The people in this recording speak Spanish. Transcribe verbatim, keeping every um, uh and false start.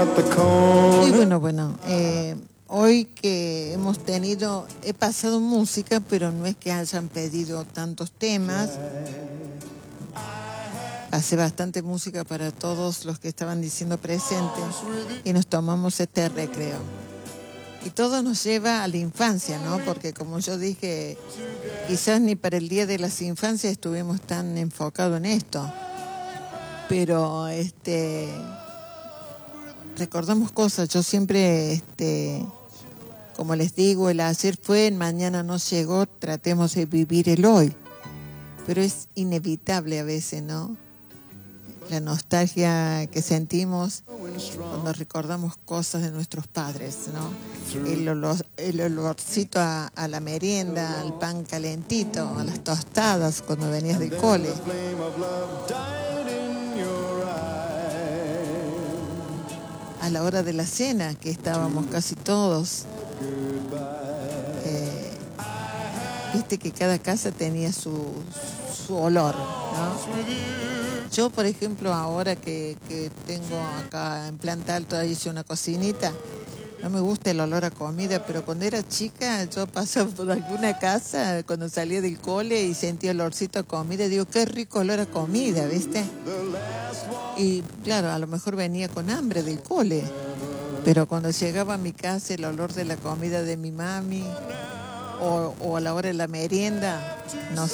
Y bueno, bueno, eh, hoy que hemos tenido, he pasado música, pero no es que hayan pedido tantos temas. Hace bastante música para todos los que estaban diciendo presentes y nos tomamos este recreo. Y todo nos lleva a la infancia, ¿no? Porque como yo dije, quizás ni para el Día de las Infancias estuvimos tan enfocados en esto. Pero este recordamos cosas. Yo siempre, este, como les digo, el ayer fue, el mañana no llegó, tratemos de vivir el hoy. Pero es inevitable a veces, ¿no? La nostalgia que sentimos cuando recordamos cosas de nuestros padres, ¿no? El, olor, el olorcito a, a la merienda, al pan calentito, a las tostadas cuando venías del cole. A la hora de la cena, que estábamos casi todos. Eh, viste que cada casa tenía su, su olor, ¿no? Yo, por ejemplo, ahora que, que tengo acá en Planta Alta, hice una cocinita, no me gusta el olor a comida, pero cuando era chica yo pasaba por alguna casa cuando salía del cole y sentía olorcito a comida, digo, qué rico olor a comida, ¿viste? Y claro, a lo mejor venía con hambre del cole, pero cuando llegaba a mi casa el olor de la comida de mi mami o, o a la hora de la merienda, no